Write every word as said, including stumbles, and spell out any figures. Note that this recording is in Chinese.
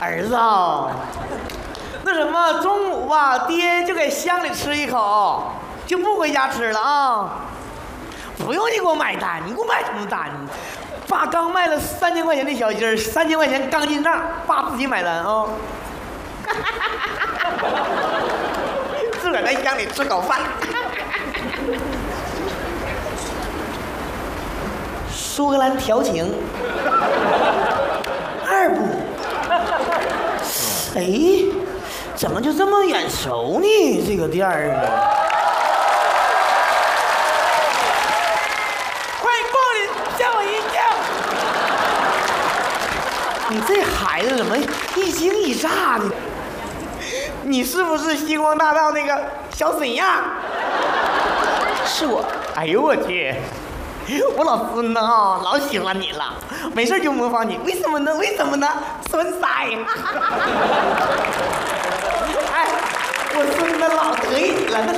儿子啊，那什么，中午吧，爹就给乡里吃一口，就不回家吃了啊。不用你给我买单，你给我买什么单？爸刚卖了三千块钱的小鸡儿，三千块钱刚进账，爸自己买单啊。自个儿在乡里吃口饭。苏格兰调情二部，哎，怎么就这么眼熟呢？这个店儿呢？欢迎光临，吓我一跳！你这孩子怎么一惊一乍的？你是不是星光大道那个小沈阳？是我。哎呦我去！我老孙子啊，老喜欢你了，没事就模仿你，为什么呢？为什么呢？孙仔。